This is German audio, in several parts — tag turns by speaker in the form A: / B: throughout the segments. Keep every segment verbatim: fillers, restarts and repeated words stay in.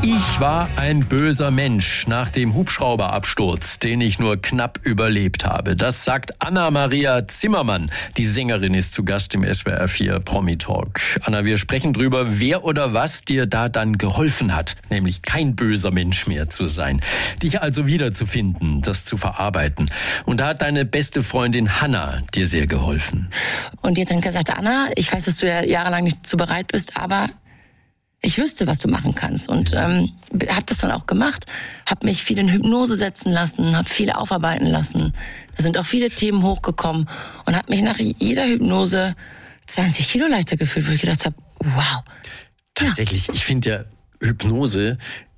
A: Ich war ein böser Mensch nach dem Hubschrauberabsturz, den ich nur knapp überlebt habe. Das sagt Anna-Maria Zimmermann. Die Sängerin ist zu Gast im S W R vier Promi-Talk. Anna, wir sprechen drüber, wer oder was dir da dann geholfen hat, nämlich kein böser Mensch mehr zu sein. Dich also wiederzufinden, das zu verarbeiten. Und da hat deine beste Freundin Hanna dir sehr geholfen.
B: Und die hat dann gesagt, Anna, ich weiß, dass du ja jahrelang nicht so bereit bist, aber ich wüsste, was du machen kannst. Und ähm, habe das dann auch gemacht, habe mich viel in Hypnose setzen lassen, habe viel aufarbeiten lassen. Da sind auch viele Themen hochgekommen und habe mich nach jeder Hypnose zwanzig Kilo leichter gefühlt, wo ich gedacht habe, wow.
A: Tatsächlich, ja. Ich finde ja Hypnose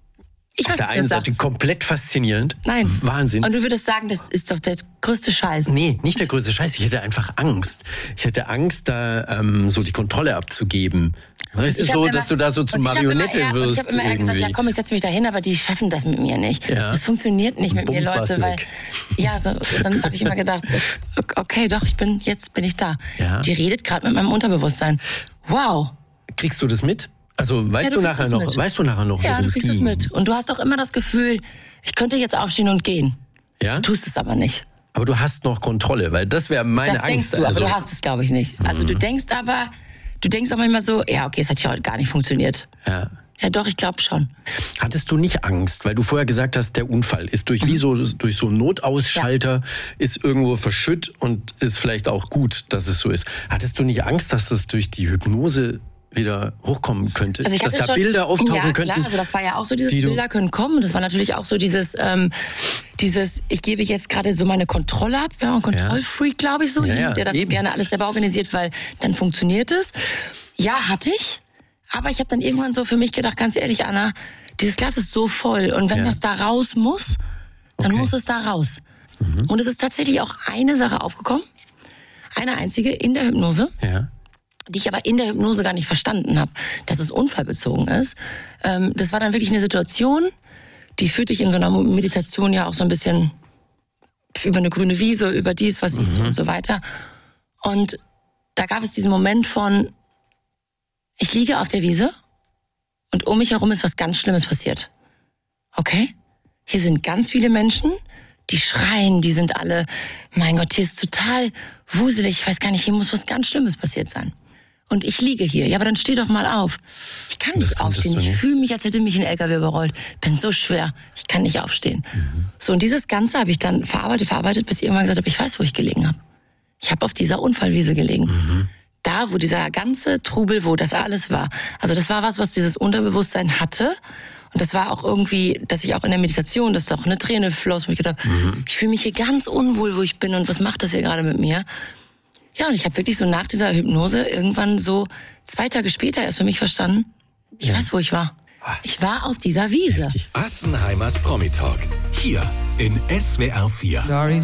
B: ich
A: auf
B: weiß,
A: der einen Seite
B: sagst.
A: komplett faszinierend.
B: Nein.
A: Wahnsinn.
B: Und du würdest sagen, das ist doch der größte Scheiß.
A: Nee, nicht der größte Scheiß. Ich hätte einfach Angst. Ich hätte Angst, da ähm, so die Kontrolle abzugeben. Es ist so, immer, dass du da so zur Marionette
B: eher,
A: wirst.
B: Ich habe immer eher gesagt, ja komm, ich setze mich da hin, aber die schaffen das mit mir nicht.
A: Ja.
B: Das funktioniert nicht mit
A: Bums
B: mir, Leute. Weil, ja, so, dann habe ich immer gedacht, okay, doch, ich bin jetzt bin ich da.
A: Ja.
B: Die redet gerade mit meinem Unterbewusstsein. Wow.
A: Kriegst du das mit? Also weißt ja, du, du nachher noch, mit. weißt du nachher noch,
B: ja, du kriegst es mit. Und du hast auch immer das Gefühl, ich könnte jetzt aufstehen und gehen.
A: Ja?
B: Du tust es aber nicht.
A: Aber du hast noch Kontrolle, weil das wäre meine
B: das
A: Angst.
B: Das denkst du,
A: also,
B: aber du hast es, glaube ich, nicht. Mhm. Also du denkst aber, du denkst auch manchmal so, ja, okay, es hat ja heute gar nicht funktioniert.
A: Ja.
B: Ja, doch, ich glaube schon.
A: Hattest du nicht Angst, weil du vorher gesagt hast, der Unfall ist durch wie so durch so einen Notausschalter ja. ist irgendwo verschütt und ist vielleicht auch gut, dass es so ist. Hattest du nicht Angst, dass das durch die Hypnose wieder hochkommen könnte,
B: also
A: dass da
B: schon,
A: Bilder auftauchen
B: ja,
A: könnten?
B: Klar, also das war ja auch so, dieses
A: die
B: Bilder können kommen. Und das war natürlich auch so dieses, ähm, dieses, ich gebe jetzt gerade so meine Kontrolle ab, ja, ein Kontrollfreak, glaube ich so,
A: ja, ja,
B: der das
A: eben.
B: gerne alles selber organisiert, weil dann funktioniert es. Ja, hatte ich. Aber ich habe dann irgendwann so für mich gedacht, ganz ehrlich, Anna, dieses Glas ist so voll. Und wenn ja. das da raus muss, dann okay. muss es da raus. Mhm. Und es ist tatsächlich auch eine Sache aufgekommen. Eine einzige in der Hypnose.
A: Ja.
B: Die ich aber in der Hypnose gar nicht verstanden habe, dass es unfallbezogen ist. Ähm, das war dann wirklich eine Situation, die führt dich in so einer Meditation ja auch so ein bisschen über eine grüne Wiese, über dies, was siehst mhm. du und so weiter. Und da gab es diesen Moment von, ich liege auf der Wiese und um mich herum ist was ganz Schlimmes passiert. Okay? Hier sind ganz viele Menschen, die schreien, die sind alle, mein Gott, hier ist total wuselig, ich weiß gar nicht, hier muss was ganz Schlimmes passiert sein. Und ich liege hier. Ja, aber dann steh doch mal auf. Ich kann nicht aufstehen. Ich fühle mich, als hätte mich ein L K W überrollt. Bin so schwer. Ich kann nicht aufstehen. Mhm. So, und dieses Ganze habe ich dann verarbeitet, verarbeitet, bis ich irgendwann gesagt habe, ich weiß, wo ich gelegen habe. Ich habe auf dieser Unfallwiese gelegen. Mhm. Da, wo dieser ganze Trubel, wo das alles war. Also das war was, was dieses Unterbewusstsein hatte. Und das war auch irgendwie, dass ich auch in der Meditation, dass da auch eine Träne floss, wo ich gedacht habe, mhm. ich fühle mich hier ganz unwohl, wo ich bin und was macht das hier gerade mit mir? Ja, und ich habe wirklich so nach dieser Hypnose irgendwann so zwei Tage später erst für mich verstanden, ich ja. weiß, wo ich war. Ich war auf dieser Wiese.
C: Heftig. Assenheimers Promi-Talk. Hier in S W R vier. Sorry.